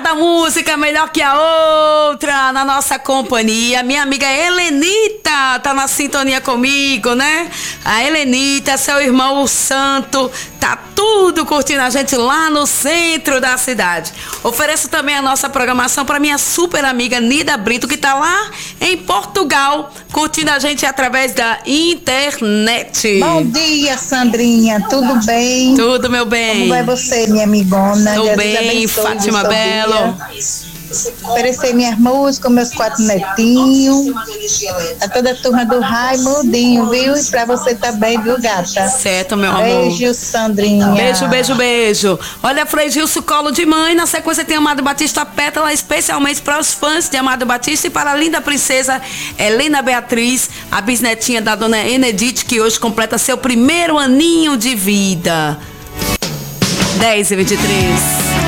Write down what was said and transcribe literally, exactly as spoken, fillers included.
cada música melhor que a outra na nossa companhia. Minha amiga Helenita tá na sintonia comigo, né? A Helenita, seu irmão o Santo, tá tudo curtindo a gente lá no centro da cidade. Ofereço também a nossa programação para minha super amiga Nida Brito, que tá lá em Portugal, curtindo a gente através da internet. Bom dia, Sandrinha, tudo bem? Tudo, meu bem. Como vai você, minha amigona? Tô Jesus bem, abençoe Fátima o seu Belo. dia. Oferecer minhas músicas, meus quatro netinhos, a toda a turma do Raimundinho, viu? E pra você também, viu, gata? Certo, meu amor. Beijo, Sandrinha. Beijo, beijo, beijo. Olha, Frei Gilson, colo de mãe. Na sequência tem Amado Batista Pétala, especialmente para os fãs de Amado Batista e para a linda princesa Helena Beatriz, a bisnetinha da dona Enedite, que hoje completa seu primeiro aninho de vida. dez e vinte e três.